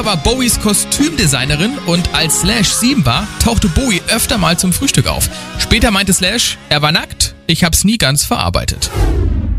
Mutter war Bowies Kostümdesignerin und als Slash 7 war, tauchte Bowie öfter mal zum Frühstück auf. Später meinte Slash, er war nackt, ich hab's nie ganz verarbeitet.